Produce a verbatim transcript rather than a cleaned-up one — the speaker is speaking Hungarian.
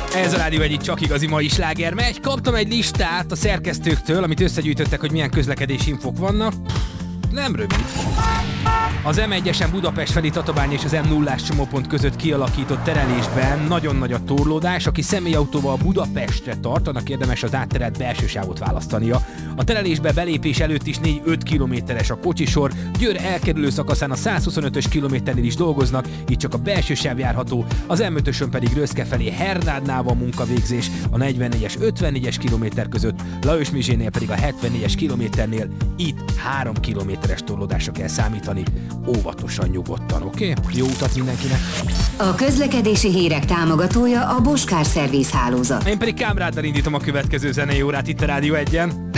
Ez a Rádió egyik csak igazi mai sláger megy. Kaptam egy listát a szerkesztőktől, amit összegyűjtöttek, hogy milyen közlekedési infok vannak. Nem rövid. Az em egyesen Budapest felé Tatabány és az em nullás csomópont között kialakított terelésben nagyon nagy a torlódás. Aki személyautóval Budapestre tart, annak érdemes az átterelt belső sávot választania. A terelésbe belépés előtt is négy-öt kilométeres a kocsisor. Győr elkerülő szakaszán a százhuszonötös kilométernél is dolgoznak, így csak a belső sáv járható, az em ötösön pedig Röszke felé Hernádnál van munkavégzés, a negyvennégyes ötvennégyes kilométer között, Lajos-Mizsénél pedig a hetvennégyes kilométernél itt három kilométeres torlódásra kell számítani. Óvatosan, nyugodtan, oké? Okay? Jó utat mindenkinek! A közlekedési hírek támogatója a Bosch Car Service hálózat. Én pedig Kámráddal indítom a következő zenei órát itt a Rádió egyen.